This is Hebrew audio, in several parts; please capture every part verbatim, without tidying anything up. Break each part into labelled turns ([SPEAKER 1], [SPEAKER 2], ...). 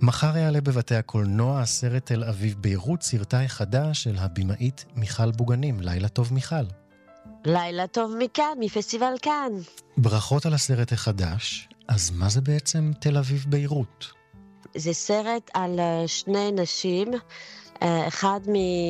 [SPEAKER 1] מחר יעלה בבתי הקולנוע הסרט תל אביב ביירות, סרטה החדש של הבימאית מיכל בוגנים. לילה טוב מיכל.
[SPEAKER 2] לילה טוב מכאן, מפסטיבל כאן.
[SPEAKER 1] ברכות על הסרט החדש. אז מה זה בעצם תל אביב ביירות?
[SPEAKER 2] זה סרט על שני נשים, אחד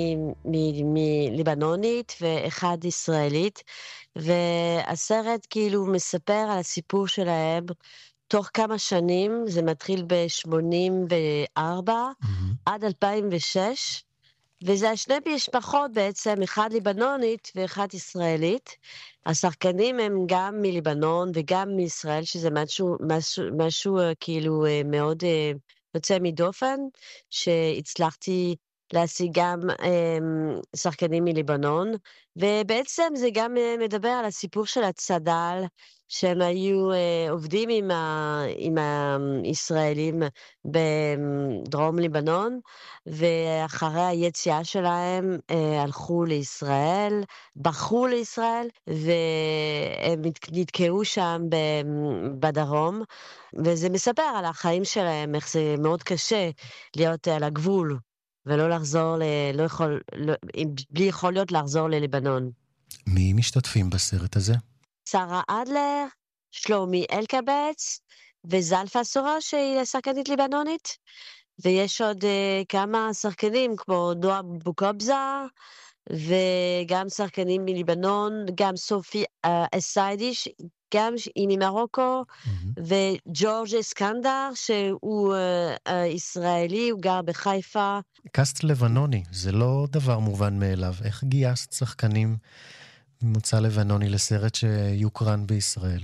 [SPEAKER 2] מליבנונית ואחד ישראלית, והסרט כאילו מספר על הסיפור שלהם תוך כמה שנים. זה מתחיל ב-שמונים וארבע mm-hmm. עד אלפיים ושש, וזה שני משפחות בעצם, אחד ליבנונית ואחד ישראלית. השחקנים הם גם מליבנון וגם מישראל, שזה משהו, משהו, משהו כאילו מאוד יוצא מדופן, שהצלחתי להשיג גם שחקנים מליבנון, ובעצם זה גם מדבר על הסיפור של הצד"ל, שהם היו עובדים עם, ה, עם הישראלים בדרום ליבנון, ואחרי היציאה שלהם הלכו לישראל, בחרו לישראל, והם נתקעו שם בדרום, וזה מספר על החיים שלהם, איך זה מאוד קשה להיות על הגבול, ולא לחזור, ל, לא יכול, לא, בלי יכול להיות לחזור לליבנון.
[SPEAKER 1] מי משתתפים בסרט הזה?
[SPEAKER 2] שרה אדלר, שלומי אלקבץ, וזלפה סורה שהיא שחקנית ליבנונית, ויש עוד uh, כמה שחקנים כמו נועה בוקובזה, וגם שחקנים מליבנון, גם סופי uh, אסיידיש, גם היא ממרוקו, mm-hmm. וג'ורג' אסקנדר, שהוא uh, uh, ישראלי, הוא גר בחיפה.
[SPEAKER 1] קאסט לבנוני, זה לא דבר מובן מאליו. איך גייסת שחקנים ממוצא לבנוני לסרט שיוקרן בישראל?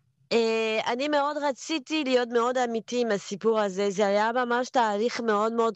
[SPEAKER 2] Uh, אני מאוד רציתי להיות מאוד אמיתי עם הסיפור הזה. זה היה ממש תהליך מאוד מאוד